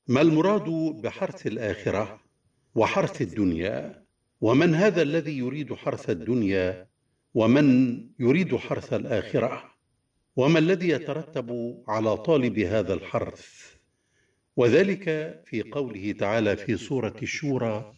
ما المراد بحرث الآخرة وحرث الدنيا؟ ومن هذا الذي يريد حرث الدنيا ومن يريد حرث الآخرة؟ وما الذي يترتب على طالب هذا الحرث؟ وذلك في قوله تعالى في سورة الشورى: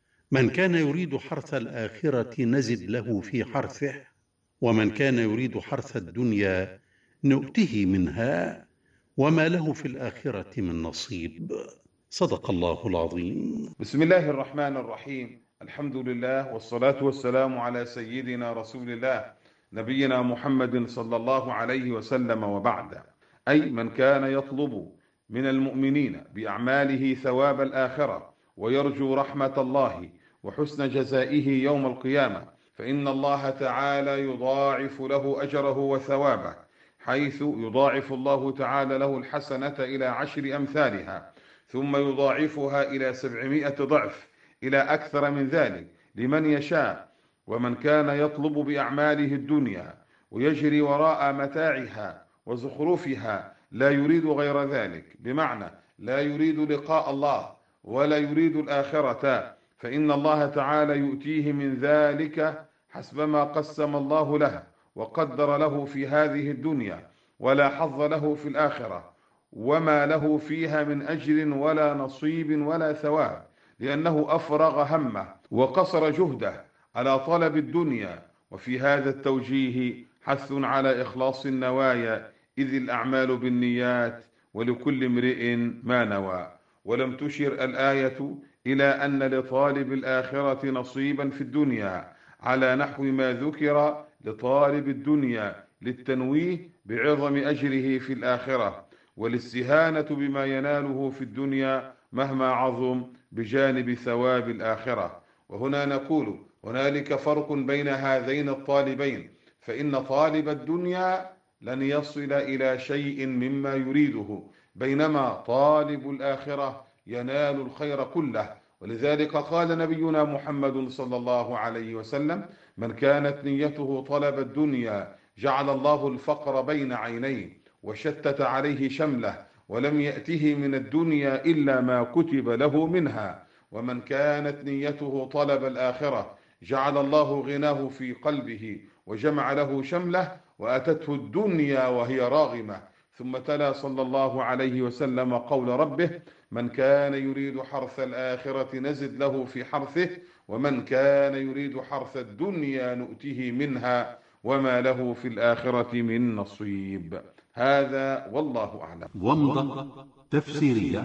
من كان يريد حرث الآخرة نزد له في حرثه ومن كان يريد حرث الدنيا نؤته منها وما له في الآخرة من نصيب. صدق الله العظيم. بسم الله الرحمن الرحيم. الحمد لله والصلاة والسلام على سيدنا رسول الله نبينا محمد صلى الله عليه وسلم، وبعد. أي من كان يطلب من المؤمنين بأعماله ثواب الآخرة ويرجو رحمة الله وحسن جزائه يوم القيامة، فإن الله تعالى يضاعف له أجره وثوابه، حيث يضاعف الله تعالى له الحسنة إلى 10 أمثالها، ثم يضاعفها إلى 700 ضعف إلى أكثر من ذلك لمن يشاء. ومن كان يطلب بأعماله الدنيا ويجري وراء متاعها وزخرفها لا يريد غير ذلك، بمعنى لا يريد لقاء الله ولا يريد الآخرة، فإن الله تعالى يؤتيه من ذلك حسب ما قسم الله له وقدر له في هذه الدنيا، ولا حظ له في الآخرة وما له فيها من أجر ولا نصيب ولا ثواب، لأنه أفرغ همه وقصر جهده على طلب الدنيا. وفي هذا التوجيه حث على إخلاص النوايا، إذ الأعمال بالنيات ولكل امرئ ما نوى. ولم تشر الآية إلى أن لطالب الآخرة نصيبا في الدنيا على نحو ما ذكر لطالب الدنيا، للتنويه بعظم أجره في الآخرة والاستهانة بما يناله في الدنيا مهما عظم بجانب ثواب الآخرة. وهنا نقول هنالك فرق بين هذين الطالبين، فإن طالب الدنيا لن يصل إلى شيء مما يريده، بينما طالب الآخرة ينال الخير كله. ولذلك قال نبينا محمد صلى الله عليه وسلم: من كانت نيته طلب الدنيا جعل الله الفقر بين عينيه وشتت عليه شمله ولم يأته من الدنيا إلا ما كتب له منها. ومن كانت نيته طلب الآخرة جعل الله غناه في قلبه وجمع له شمله وأتته الدنيا وهي راغمة. ثم تلا صلى الله عليه وسلم قول ربه: من كان يريد حرث الآخرة نزد له في حرثه ومن كان يريد حرث الدنيا نؤته منها وما له في الآخرة من نصيب. هذا والله أعلم. ومضة تفسيرية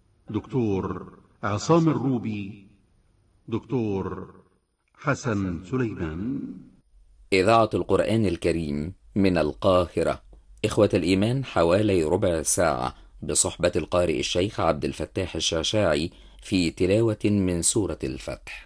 دكتور عصام الروبي، دكتور حسن سليمان. إذاعة القرآن الكريم من القاهرة. إخوة الإيمان، حوالي ربع ساعة بصحبة القارئ الشيخ عبد الفتاح الشعشاعي في تلاوة من سورة الفتح.